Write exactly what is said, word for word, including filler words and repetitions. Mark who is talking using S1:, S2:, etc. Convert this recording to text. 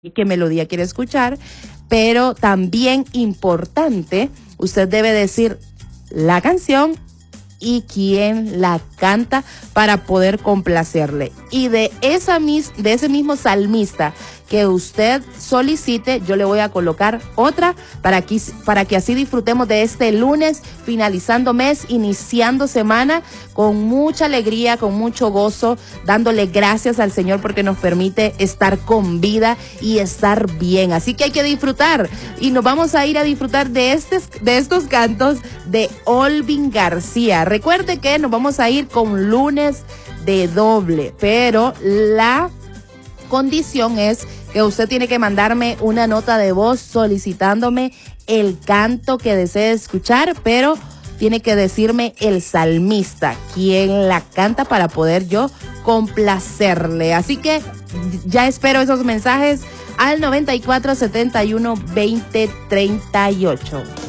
S1: qué melodía quiere escuchar, pero también importante, usted debe decir la canción y quién la canta para poder complacerle. Y de esa mis, de ese mismo salmista que usted solicite, yo le voy a colocar otra para que, para que así disfrutemos de este lunes, finalizando mes, iniciando semana, con mucha alegría, con mucho gozo, dándole gracias al Señor porque nos permite estar con vida y estar bien. Así que hay que disfrutar y nos vamos a ir a disfrutar de, estes, de estos cantos de Olvin García. Recuerde que nos vamos a ir con lunes de doble, pero la condición es que usted tiene que mandarme una nota de voz solicitándome el canto que desee escuchar, pero tiene que decirme el salmista, quién la canta para poder yo complacerle. Así que ya espero esos mensajes al noventa y cuatro setenta y uno veinte treinta y ocho.